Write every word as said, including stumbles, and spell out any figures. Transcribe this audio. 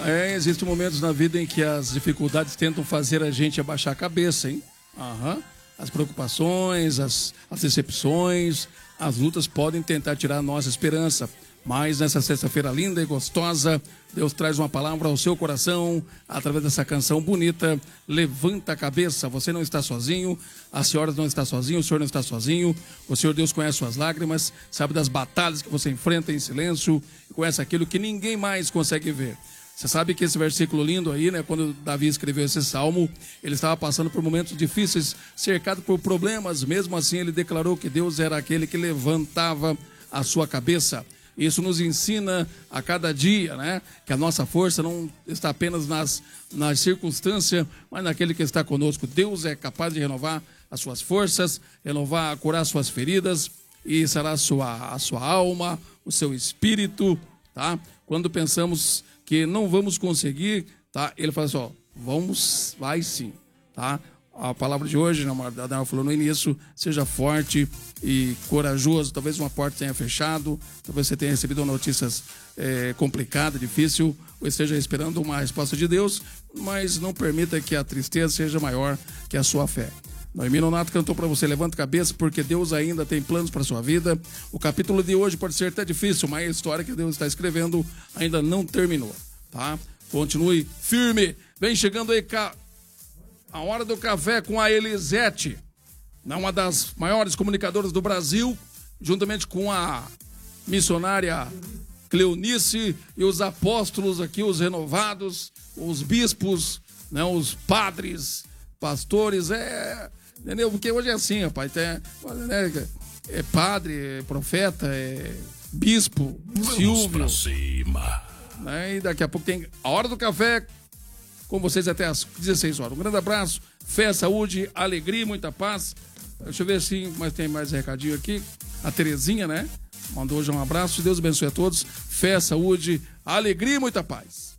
É, existem momentos na vida em que as dificuldades tentam fazer a gente abaixar a cabeça, hein? Aham. As preocupações, as, as decepções, as lutas podem tentar tirar a nossa esperança. Mas nessa sexta-feira linda e gostosa, Deus traz uma palavra ao seu coração através dessa canção bonita. Levanta a cabeça, você não está sozinho, a senhora não está sozinha, o senhor não está sozinho. O Senhor Deus conhece suas lágrimas, sabe das batalhas que você enfrenta em silêncio, conhece aquilo que ninguém mais consegue ver. Você sabe que esse versículo lindo aí, né? Quando Davi escreveu esse salmo, ele estava passando por momentos difíceis, cercado por problemas. Mesmo assim, ele declarou que Deus era aquele que levantava a sua cabeça. Isso nos ensina a cada dia, né? Que a nossa força não está apenas nas, nas circunstâncias, mas naquele que está conosco. Deus é capaz de renovar as suas forças, renovar, curar suas feridas, e será a sua, a sua alma, o seu espírito, tá? Quando pensamos que não vamos conseguir, tá? Ele fala assim, ó, vamos, vai sim, tá? A palavra de hoje, a Daniela falou no início, seja forte e corajoso. Talvez uma porta tenha fechado, talvez você tenha recebido uma notícia é, complicada, difícil, ou esteja esperando uma resposta de Deus, mas não permita que a tristeza seja maior que a sua fé. Noemi Nonato cantou para você, levanta a cabeça, porque Deus ainda tem planos para a sua vida. O capítulo de hoje pode ser até difícil, mas a história que Deus está escrevendo ainda não terminou, tá? Continue firme. Vem chegando aí a hora do café com a Elisete, uma das maiores comunicadoras do Brasil, juntamente com a missionária Cleonice e os apóstolos aqui, os renovados, os bispos, né, os padres, pastores, é... Entendeu? Porque hoje é assim, rapaz. É, é padre, é profeta, é bispo, Vamos Silvio. pra cima. Né? E daqui a pouco tem a hora do café com vocês até às dezesseis horas. Um grande abraço, fé, saúde, alegria e muita paz. Deixa eu ver se mas tem mais recadinho aqui. A Terezinha, né? Mandou hoje um abraço. Deus abençoe a todos. Fé, saúde, alegria e muita paz.